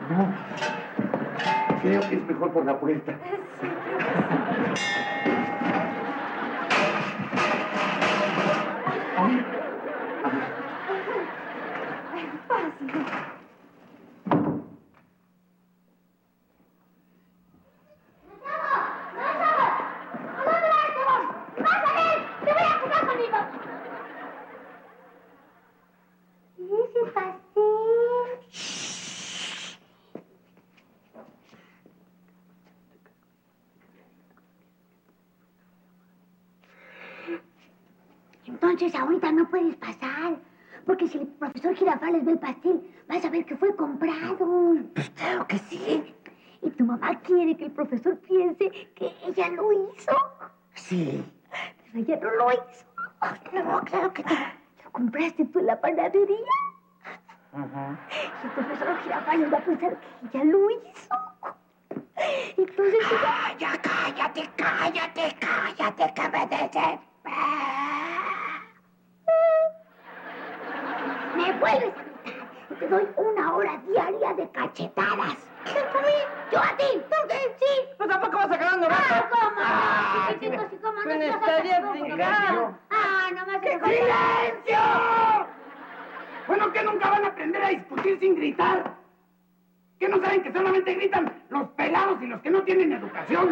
No. Creo que es mejor por la puerta. Entonces ahorita no puedes pasar, porque si el profesor Girafales ve el pastel, vas a ver que fue comprado. Pues claro que sí. Y tu mamá quiere que el profesor piense que ella lo hizo. Sí. Pero ella no lo hizo. No, claro que no. Lo compraste tú en la panadería. Ajá. Y el profesor Girafales va a pensar que ella lo hizo. Entonces... Cállate, que me desespera. Me vuelves a gritar y te doy 1 hora diaria de cachetadas. ¿Quién comí? Yo a ti. ¿Tú qué? Sí. Pues tampoco vas a quedar novato. ¿Cómo Ah, no? Chiquititos, ¿y cómo no? pues Si vas a estaría hacer bien, como claro. nomás se ¡Silencio! Bueno, ¿que nunca van a aprender a discutir sin gritar? ¿Que no saben que solamente gritan los pelados y los que no tienen educación?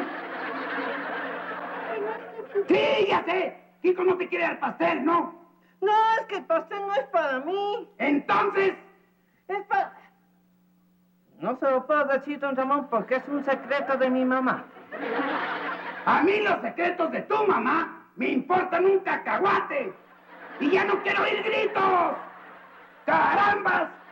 Sí, ya sé. Kiko no te quiere dar pastel, ¿no? No, es que el pastel no es para mí. Entonces, Es para... No se lo puedo decir, don Ramón, porque es un secreto de mi mamá. a mí los secretos de tu mamá me importan un cacahuate. Y ya no quiero oír gritos. ¡Carambas!